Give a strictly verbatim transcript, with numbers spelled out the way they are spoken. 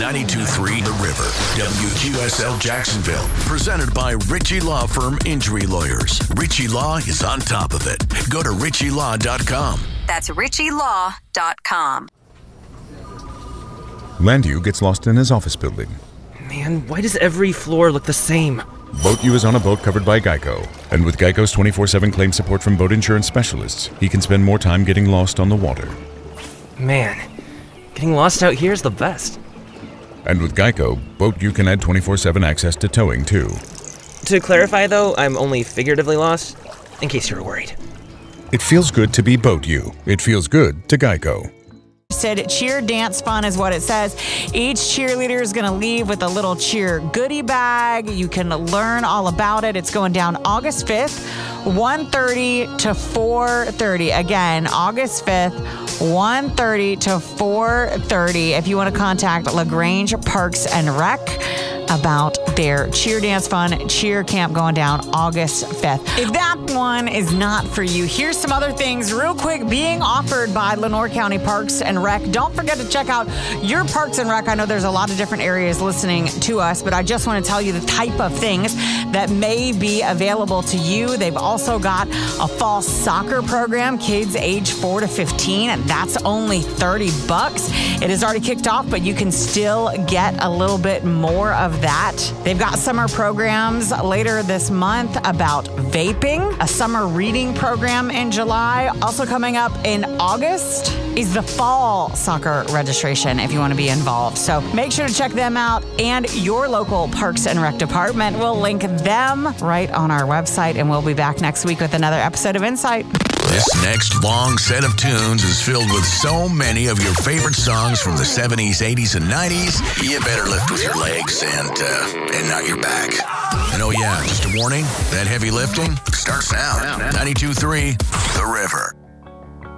ninety-two point three The River, W Q S L Jacksonville. Presented by Ritchie Law Firm Injury Lawyers. Ritchie Law is on top of it. Go to ritchie law dot com. That's ritchie law dot com. Landu gets lost in his office building. Man, why does every floor look the same? Boat U is on a boat covered by Geico. And with Geico's twenty-four seven claim support from boat insurance specialists, he can spend more time getting lost on the water. Man, getting lost out here is the best. And with Geico, Boat U can add twenty-four seven access to towing, too. To clarify, though, I'm only figuratively lost, in case you were worried. It feels good to be Boat U. It feels good to Geico. Said cheer dance fun is what it says. Each cheerleader is going to leave with a little cheer goodie bag. You can learn all about it. It's going down August fifth, one thirty to four thirty. Again, August fifth, one thirty to four thirty. If you want to contact LaGrange Parks and Rec about their cheer dance fun cheer camp going down August fifth. If that one is not for you, here's some other things real quick being offered by Lenoir County Parks and Rec. Don't forget to check out your Parks and Rec. I know there's a lot of different areas listening to us, but I just want to tell you the type of things that may be available to you. They've also got a fall soccer program, kids age four to fifteen, and that's only thirty bucks. It has already kicked off, but you can still get a little bit more of that. They've got summer programs later this month about vaping, a summer reading program in July. Also coming up in August is the fall soccer registration if you want to be involved. So make sure to check them out, and your local Parks and Rec department. We'll link them right on our website, and we'll be back next week with another episode of Insight. This next long set of tunes is filled with so many of your favorite songs from the seventies, eighties, and nineties. You better lift with your legs and uh, and not your back. And oh yeah, just a warning, that heavy lifting starts now. ninety-two point three The River.